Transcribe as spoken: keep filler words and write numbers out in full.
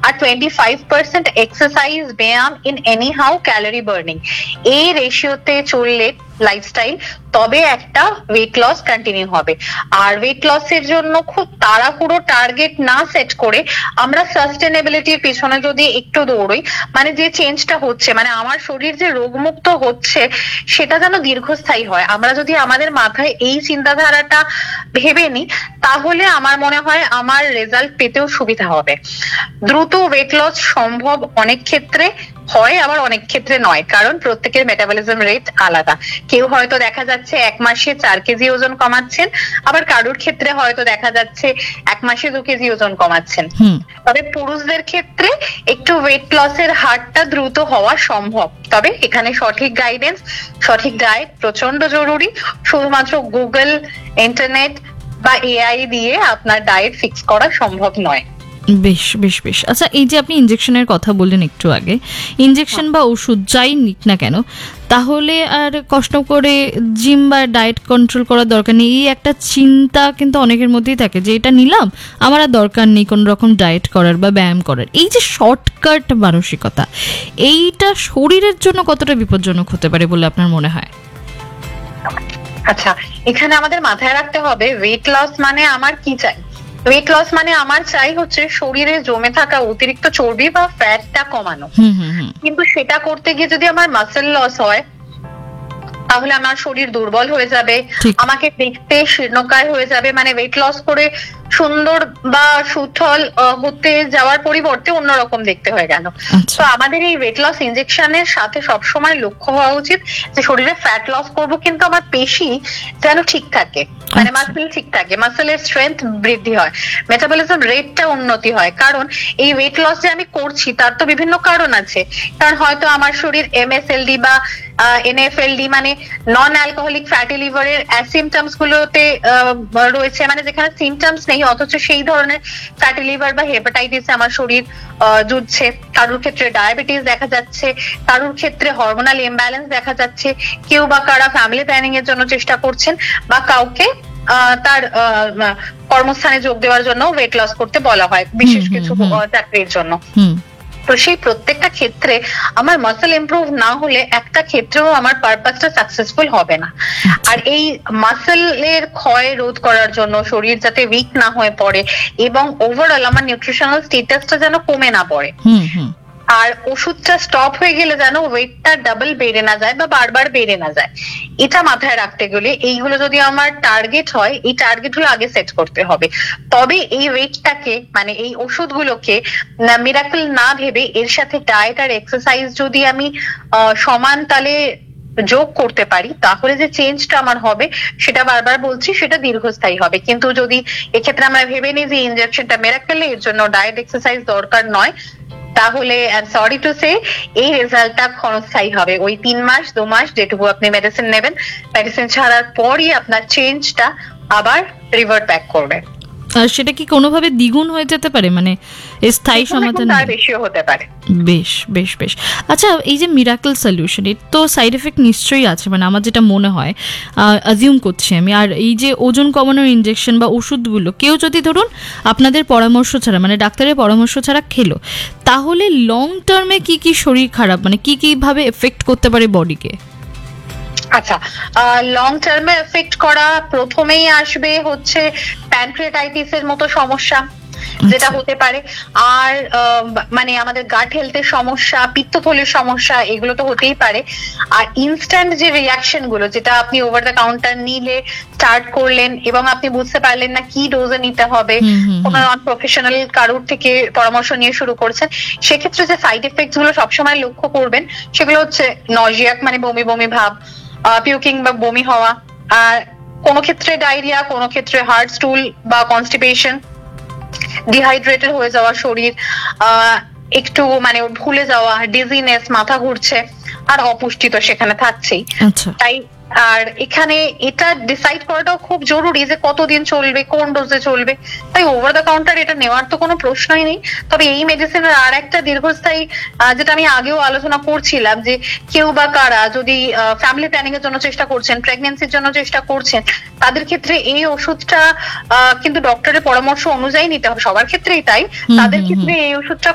আর twenty five percent exercise, ব্যায়াম in any how calorie burning, এই রেশিওতে চললে লাইফস্টাইল, তবে একটা ওয়েট লস কন্টিনিউ হবে। আর ওয়েট লসের জন্য খুব তাড়াহুড়ো টার্গেট না সেট করে আমরা সাস্টেনেবিলিটির পিছনে যদি একটু দৌড়ই, মানে যে চেঞ্জটা হচ্ছে, মানে আমার শরীর যে রোগমুক্ত হচ্ছে সেটা যেন দীর্ঘস্থায়ী হয়, আমরা যদি আমাদের মাথায় এই চিন্তাধারাটা ভেবে নিই, তাহলে আমার মনে হয় আমার রেজাল্ট পেতেও সুবিধা হবে। দ্রুত ওয়েট লস সম্ভব অনেক ক্ষেত্রে হয়, আবার অনেক ক্ষেত্রে নয়, কারণ প্রত্যেকের মেটাবলিজম রেট আলাদা। কেউ হয়তো দেখা যাচ্ছে এক মাসে চার কেজি ওজন কমাচ্ছেন, আবার কারোর ক্ষেত্রে হয়তো দেখা যাচ্ছে এক মাসে দু কেজি ওজন কমাচ্ছেন। তবে পুরুষদের ক্ষেত্রে একটু ওয়েট লসের হারটা দ্রুত হওয়া সম্ভব, তবে এখানে সঠিক গাইডেন্স, সঠিক ডায়েট প্রচন্ড জরুরি। শুধুমাত্র গুগল, ইন্টারনেট বা এআই দিয়ে আপনার ডায়েট ফিক্স করা সম্ভব নয়। বেশ বেশ বেশ আচ্ছা, এই যে আপনি ইনজেকশনের কথা বললেন একটু আগে, ইনজেকশন বা ওষুধ যাই নিক না কেন, তাহলে আর কষ্ট করে জিম বা ডায়েট কন্ট্রোল করার দরকার নেই, এই একটা চিন্তা কিন্তু অনেকের মধ্যেই থাকে যে এটা নিলাম, আমার আর দরকার নেই কোনো রকম ডায়েট করার বা ব্যায়াম করার। এই যে শর্টকাট মানসিকতা, এইটা শরীরের জন্য কতটা বিপজ্জনক হতে পারে বলে আপনার মনে হয়? আচ্ছা, এখানে আমাদের মাথায় রাখতে হবে ওয়েট লস মানে আমার কি চাই। ওয়েট লস মানে আমার চাই হচ্ছে শরীরে জমে থাকা অতিরিক্ত চর্বি বা ফ্যাটটা কমানো, কিন্তু সেটা করতে গিয়ে যদি আমার মাসেল লস হয় তাহলে আমার শরীর দুর্বল হয়ে যাবে, আমাকে দেখতে শীর্ণকায় হয়ে যাবে, মানে ওয়েট লস করে সুন্দর বা সুঠল হতে যাওয়ার পরিবর্তে অন্যরকম দেখতে হয়ে গেল। তো আমাদের এই ওয়েট লস ইনজেকশনের সাথে সবসময় লক্ষ্য হওয়া উচিত যে শরীরে ফ্যাট লস করব কিন্তু আমার পেশি যেন ঠিক থাকে, মানে মাসেল ঠিক থাকে, মাসেলের স্ট্রেংথ বৃদ্ধি হয়, মেটাবলিজম রেটটা উন্নতি হয়। কারণ এই ওয়েট লস যে আমি করছি তার তো বিভিন্ন কারণ আছে, কারণ হয়তো আমার শরীর এমএসএলডি বা এনএফএলডি মানে নন অ্যালকোহলিক ফ্যাটি লিভারের সিমটমস গুলোতে রয়েছে, মানে যেখানে সিমটমস নেই অথচ সেই ধরনের ফ্যাটি লিভার বা হেপাটাইটিস আমার শরীর জুড়ছে। কারোর ক্ষেত্রে ডায়াবেটিস দেখা যাচ্ছে, কারোর ক্ষেত্রে হরমোনাল ইমব্যালেন্স দেখা যাচ্ছে, কেউ বা কারা ফ্যামিলি প্ল্যানিং এর জন্য চেষ্টা করছেন, বা কাউকে তার কর্মস্থানে যোগ দেওয়ার জন্য ওয়েট লস করতে বলা হয় বিশেষ কিছু চাকরির জন্য। তো সেই প্রত্যেকটা ক্ষেত্রে আমার মাসেল ইমপ্রুভ না হলে একটা ক্ষেত্রেও আমার পারপাসটা সাকসেসফুল হবে না। আর এই মাসেলের ক্ষয় রোধ করার জন্য, শরীর যাতে উইক না হয়ে পড়ে এবং ওভারঅল আমার নিউট্রিশনাল স্ট্যাটাসটা যেন কমে না পড়ে, আর ওষুধটা স্টপ হয়ে গেলে যেন ওয়েটটা ডাবল বেড়ে না যায় বা বারবার বেড়ে না যায়, এটা মাথায় রাখতে গেলে এইগুলো যদি আমার টার্গেট হয়, এই টার্গেট গুলো আগে সেট করতে হবে। তবে এই ওয়েটটাকে, মানে এই ওষুধগুলোকে মিরাকল না ভেবে এর সাথে ডায়েট আর এক্সারসাইজ যদি আমি সমান তালে যোগ করতে পারি, তাহলে যে চেঞ্জটা আমার হবে সেটা বারবার বলছি সেটা দীর্ঘস্থায়ী হবে। কিন্তু যদি এক্ষেত্রে আমরা ভেবে নিই যে ইনজেকশনটা মিরাকল, এর জন্য ডায়েট এক্সারসাইজ দরকার নয়, তাহলে সরি টু সে এই রেজাল্টটা ক্ষণস্থায়ী হবে। ওই তিন মাস দু মাস যেটুকু আপনি মেডিসিন নেবেন, মেডিসিন ছাড়ার পরই আপনার চেঞ্জটা আবার রিভার্ট ব্যাক করবে। আর সেটা কি কোনোভাবে দ্বিগুণ হয়ে যেতে পারে, মানে স্থায়ী সমাধান তার বেশিও হতে পারে? বেশ বেশ বেশ আচ্ছা, এই যে মিরাকল সলিউশন, এর তো সাইড এফেক্ট নিশ্চয়ই আছে, মানে আমার যেটা মনে হয়, অ্যাজিউম করছি আমি। আর এই যে ওজন কমানোর ইনজেকশন বা ওষুধগুলো কেউ যদি ধরুন আপনাদের পরামর্শ ছাড়া, মানে ডাক্তারের পরামর্শ ছাড়া খেলো, তাহলে লং টার্মে কি কি শরীর খারাপ, মানে কি কি ভাবে এফেক্ট করতে পারে বডিকে? আচ্ছা, লং টার্মে এফেক্ট করা প্রথমেই আসবে হচ্ছে প্যানক্রিয়াটাইটিস এর মতো সমস্যা, যেটা হতে পারে। আর মানে আমাদের গাট হেলথের সমস্যা, পিত্তথলির সমস্যা, এগুলো তো হতেই পারে। আর ইনস্ট্যান্ট যে রিয়াকশন গুলো, যেটা আপনি ওভার দ্য কাউন্টার নিলে স্টার্ট করলেন এবং আপনি বুঝতে পারলেন না কি ডোজে নিতে হবে, কোনো নন প্রফেশনাল কারোর থেকে পরামর্শ নিয়ে শুরু করছেন, সেক্ষেত্রে যে সাইড এফেক্ট গুলো সবসময় লক্ষ্য করবেন সেগুলো হচ্ছে নজিয়াক মানে বমি বমি ভাব, পিউকিং বা বমি হওয়া, আর কোনো ক্ষেত্রে ডায়রিয়া, কোনো ক্ষেত্রে হার্ড স্টুল বা কনস্টিপেশন, ডিহাইড্রেটেড হয়ে যাওয়া শরীর, আহ একটু মানে ভুলে যাওয়া, ডিজিনেস, মাথা ঘুরছে, আর অপুষ্টি তো সেখানে থাকছেই। তাই আর এখানে এটা ডিসাইড করাটাও খুব জরুরি যে কতদিন চলবে, কোন ডোজে চলবে। তাই ওভার দ্য কাউন্টার এটা নেওয়ার তো কোনো প্রশ্নই নেই। তবে এই মেডিসিনের আর একটা দীর্ঘস্থায়ী, যেটা আমি আগেও আলোচনা করছিলাম, যে কেউ বা কারা যদি ফ্যামিলি প্ল্যানিং এর জন্য চেষ্টা করছেন, প্রেগনেন্সির জন্য চেষ্টা করছেন, তাদের ক্ষেত্রে এই ওষুধটা কিন্তু ডক্টরের পরামর্শ অনুযায়ী নিতে হবে। সবার ক্ষেত্রেই তাই, তাদের ক্ষেত্রে এই ওষুধটা